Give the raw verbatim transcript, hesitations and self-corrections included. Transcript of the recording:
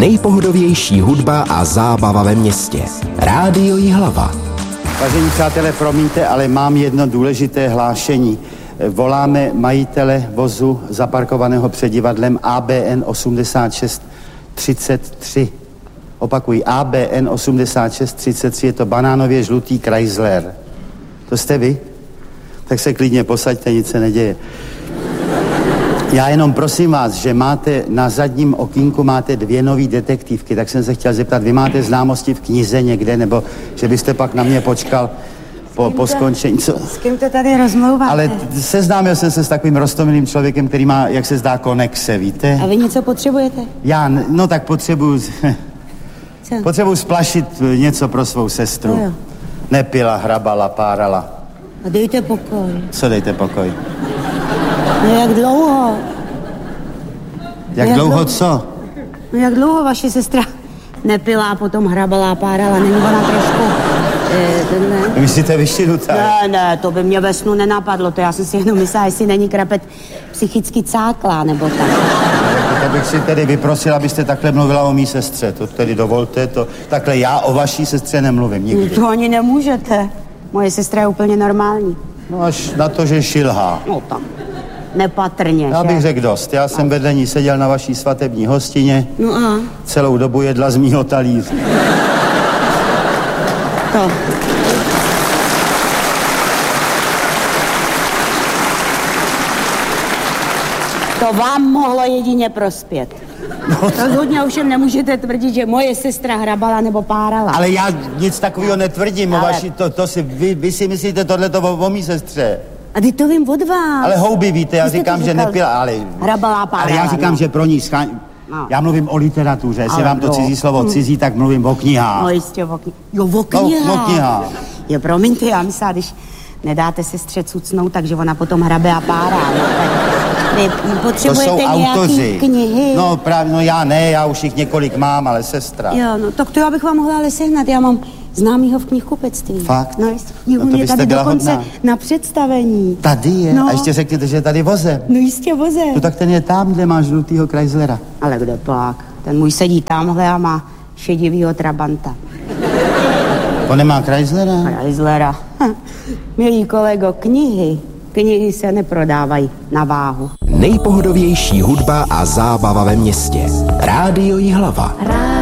Nejpohodovější hudba a zábava ve městě. Rádio Jihlava. Vážení přátelé, promiňte, ale mám jedno důležité hlášení. Voláme majitele vozu zaparkovaného před divadlem A B N osmdesát šest třicet tři. Opakuji, A B N osmdesát šest třicet tři, je to banánově žlutý Chrysler. To jste vy? Tak se klidně posaďte, nic se neděje. Já jenom prosím vás, že máte na zadním okýnku máte dvě nový detektivky, tak jsem se chtěl zeptat, vy máte známosti v knize někde, nebo že byste pak na mě počkal po, po skončení. Co? S kým to tady rozmlouváte? Ale seznámil jsem se s takovým roztomilým člověkem, který má, jak se zdá, konexe, víte? A vy něco potřebujete? Já, no tak potřebuju... Co? Potřebuju splašit něco pro svou sestru. No jo. Nepila, hrabala, párala. A dejte pokoj. Co dejte pokoj? No jak dlouho? Jak, jak dlouho dlouho co? No jak dlouho vaše sestra nepila a potom hrabala, párala? Není ona trošku... Eh, tenhle... Myslíte vyšinutá? Ne, ne, to by mě ve snu nenapadlo. To já jsem si jenom myslela, jestli není krapet psychicky cáklá, nebo tak. To bych si tedy vyprosil, abyste takhle mluvila o mý sestře. To tedy dovolte, to... Takhle já o vaší sestře nemluvím nikdy. To ani nemůžete. Moje sestra je úplně normální. No až na to, že šilhá. No tak, nepatrně, Já bych že? řekl dost. Já jsem vedle ní seděl na vaší svatební hostině. No a? Celou dobu jedla z mýho talíře. To. To vám mohlo jedině prospět. No, rozhodně ovšem nemůžete tvrdit, že moje sestra hrabala nebo párala. Ale já nic takového netvrdím. Ale... O vaši, to, to si, vy, vy si myslíte tohleto o, o mý sestře. A ty to vím od vás. Ale houby, víte, já Vy jste říkám, to že říkal, nepila, ale... Hrabala, párala. Ale já říkám, no. že pro ní schá... No. Já mluvím o literatuře, jestli Ale vám to no. cizí slovo cizí, tak mluvím o knihách. No jistě, o knihách. Jo, o knihách. No, o knihách. Jo, promiňte, já myslím, když nedáte sestře cucnout, takže ona potom hrabe a párá. No, tak vy potřebujete to jsou nějaký autoři. Knihy. No právě, no já ne, já už jich několik mám, ale sestra. Jo, no tak to já bych vám mohla ale sehnat, já mám známýho v knihkupectví. Fakt? No jistě, knihu No to je byste tady byla dokonce hodná. na představení. Tady je, No. a ještě řekněte, že je tady vozem. No jistě vozem. No tak ten je tam, kde má žlutýho Chryslera. Ale kde pak? Ten můj sedí tamhle a má šedivýho Trabanta. To nemá Chryslera? Chryslera. Hm. Milí kolego, knihy, knihy se neprodávají na váhu. Nejpohodovější hudba a zábava ve městě. Rádio Jihlava. Rádio